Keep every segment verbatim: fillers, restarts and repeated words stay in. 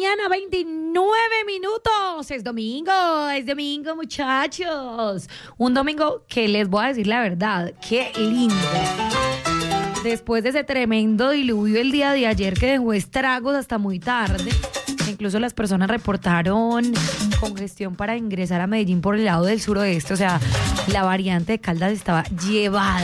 mañana, veintinueve minutos. Es domingo, es domingo, muchachos. Un domingo que les voy a decir la verdad, qué lindo. Después de ese tremendo diluvio el día de ayer que dejó estragos hasta muy tarde, incluso las personas reportaron congestión para ingresar a Medellín por el lado del suroeste, o sea, la variante de Caldas estaba llevada.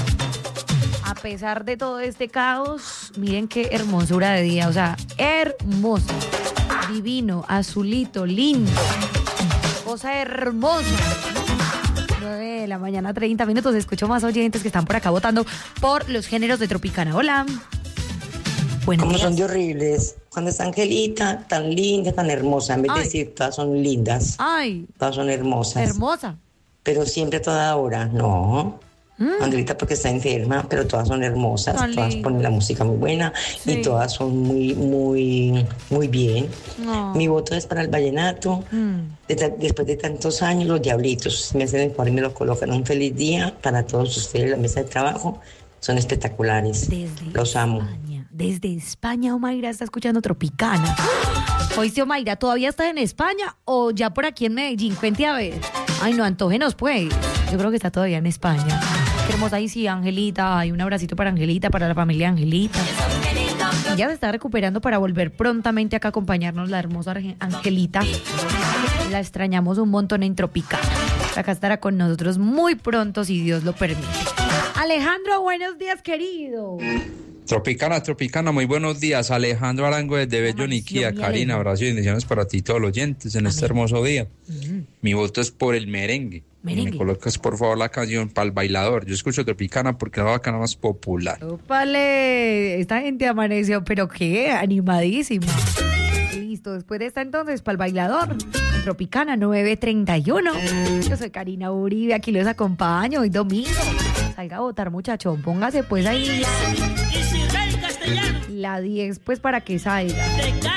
A pesar de todo este caos, miren qué hermosura de día, o sea, hermoso, divino, azulito, lindo, cosa hermosa. nueve de la mañana, treinta minutos, escucho más oyentes que están por acá votando por los géneros de Tropicana. Hola. Buenos ¿Cómo días. Son de horribles? Cuando está Angelita, tan linda, tan hermosa, en vez Ay. de decir todas son lindas, Ay. todas son hermosas. Hermosa. Pero siempre a toda hora, no. Mm. Angelita porque está enferma, pero todas son hermosas, Tan todas lindo. Ponen la música muy buena sí. y todas son muy, muy, muy bien. No. Mi voto es para el vallenato. Mm. De, después de tantos años, los diablitos me hacen el favor y me lo colocan. Un feliz día para todos ustedes, la mesa de trabajo. Son espectaculares. Desde los amo. España. Desde España, Omaira está escuchando Tropicana. Oíste, Omaira, ¿todavía estás en España o ya por aquí en Medellín? Cuente a ver. Ay, no, antógenos, pues. Yo creo que está todavía en España. Qué hermosa. Ahí sí, Angelita. Hay un abracito para Angelita, para la familia Angelita. Ya se está recuperando para volver prontamente acá a acompañarnos la hermosa Angelita. La extrañamos un montón en Tropicana. Acá estará con nosotros muy pronto, si Dios lo permite. Alejandro, buenos días, querido. Tropicana, Tropicana, muy buenos días. Alejandro Arango desde Bello Niquía. Karina, abrazos y bendiciones para ti y todos los oyentes en Amén. Este hermoso día. Uh-huh. Mi voto es por el merengue. merengue. Me colocas por favor la canción para el bailador. Yo escucho Tropicana porque es la bacana más popular. ¡Ópale! Esta gente amaneció, pero qué animadísima. Listo, después de esta entonces para el bailador. Tropicana nueve treinta y uno. Yo soy Karina Uribe, aquí los acompaño hoy domingo. Salga a votar, muchachón, póngase pues ahí la, la diez pues para que salga.